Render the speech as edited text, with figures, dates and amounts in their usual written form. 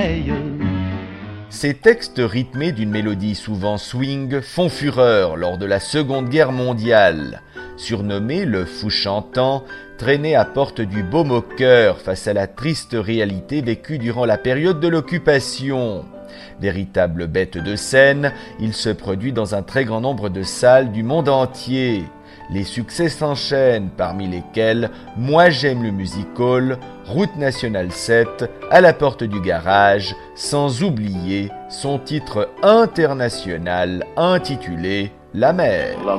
soleil. Ces textes rythmés d'une mélodie souvent swing font fureur lors de la Seconde Guerre mondiale. Surnommé le fou chantant, traîné apporte du baume au cœur face à la triste réalité vécue durant la période de l'occupation. Véritable bête de scène, il se produit dans un très grand nombre de salles du monde entier. Les succès s'enchaînent, parmi lesquels Moi j'aime le music-hall, Route nationale 7, À la porte du garage, sans oublier son titre international intitulé La mer.